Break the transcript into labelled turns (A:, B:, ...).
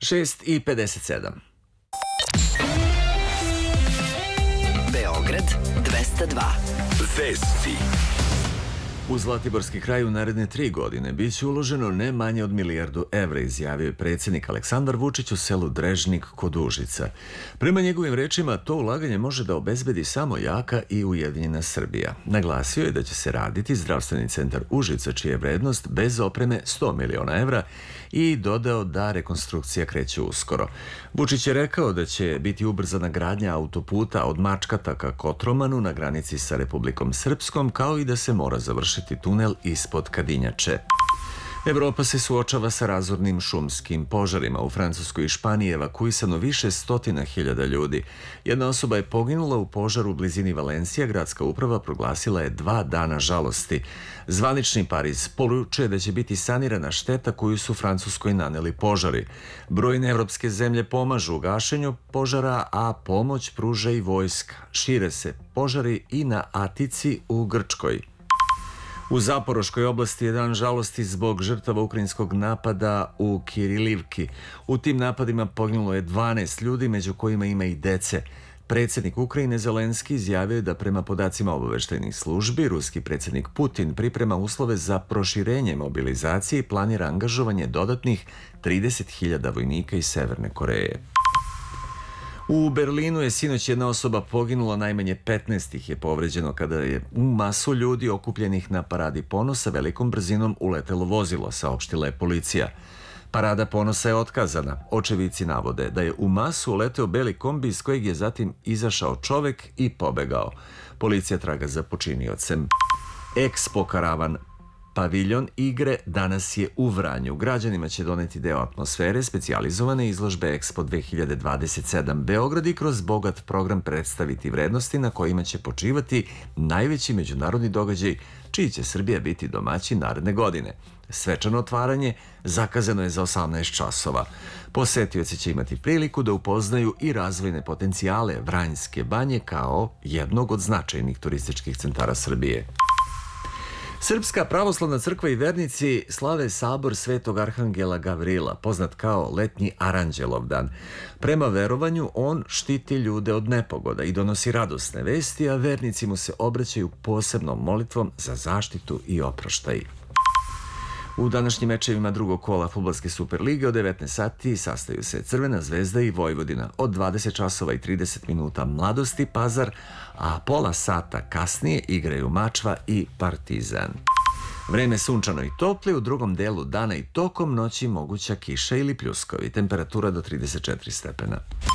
A: 6:57.
B: Beograd 202. Vesti.
A: U Zlatiborski kraj u naredne 3 godine biće uloženo ne manje od milijardu evra, izjavio je predsjednik Aleksandar Vučić u selu Drežnik kod Užica. Prema njegovim rečima, to ulaganje može da obezbedi samo jaka i ujedinjena Srbija. Naglasio je da će se raditi zdravstveni centar Užica, čija je vrednost bez opreme 100 miliona evra, i dodao da rekonstrukcija kreće uskoro. Vučić je rekao da će biti ubrzana gradnja autoputa od Mačkata ka Kotromanu na granici sa Republikom Srpskom, kao i da se mora završiti tunel ispod Kadinjače. Evropa se suočava sa razornim šumskim požarima. U Francuskoj i Španiji je evakuisano više stotina hiljada ljudi. Jedna osoba je poginula u požaru u blizini Valencija. Gradska uprava proglasila je 2 dana žalosti. Zvanični Pariz poručuje da će biti sanirana šteta koju su Francuskoj naneli požari. Brojne evropske zemlje pomažu u gašenju požara, a pomoć pruža i vojska. Šire se požari i na Atici u Grčkoj. U Zaporoškoj oblasti je dan žalosti zbog žrtava ukrajinskog napada u Kirilivki. U tim napadima poginulo je 12 ljudi, među kojima ima i dece. Predsjednik Ukrajine Zelenski izjavio je da prema podacima obaveštajnih službi, ruski predsjednik Putin priprema uslove za proširenje mobilizacije i planira angažovanje dodatnih 30.000 vojnika iz Severne Koreje. U Berlinu je sinoć jedna osoba poginula, najmanje 15 ih je povređeno kada je u masu ljudi okupljenih na Paradi ponosa velikom brzinom uletelo vozilo, saopštila je policija. Parada ponosa je otkazana. Očevici navode da je u masu uleteo beli kombi iz kojeg je zatim izašao čovek i pobegao. Policija traga za počiniocem. Expo Karavan paviljon igre danas je u Vranju. Građanima će doneti deo atmosfere specijalizovane izložbe Expo 2027 Beograd i kroz bogat program predstaviti vrednosti na kojima će počivati najveći međunarodni događaj čiji će Srbija biti domaćin naredne godine. Svečano otvaranje zakazano je za 18 časova. Posetioci će imati priliku da upoznaju i razvojne potencijale Vranjske banje kao jednog od značajnih turističkih centara Srbije. Srpska pravoslavna crkva i vernici slave sabor Svetog Arhangela Gavrila, poznat kao letnji Aranđelov dan. Prema verovanju, on štiti ljude od nepogoda i donosi radosne vesti, a vernici mu se obraćaju posebnom molitvom za zaštitu i oproštaj. U današnjim mečevima drugog kola fudbalske Superlige od 19 sati sastaju se Crvena zvezda i Vojvodina. Od 20 časova i 30 minuta Mladost i Pazar, a pola sata kasnije igraju Mačva i Partizan. Vreme sunčano i topli, u drugom delu dana i tokom noći moguća kiša ili pljuskovi. Temperatura do 34 stepena.